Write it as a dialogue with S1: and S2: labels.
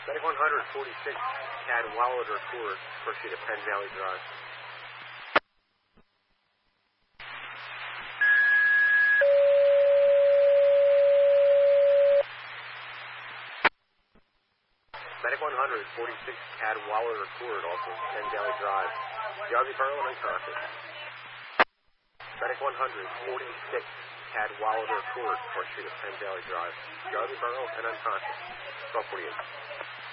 S1: Medic 146, Cadwalader Court, proceed to Penn Valley Drive. Medic 146, Cadwalader Court, also Penn Valley Drive. Jarvis Barlow and unconscious. Medic 146, Cadwalader Court, proceed to Penn Valley Drive. Jarvis Barlow and unconscious. 1248.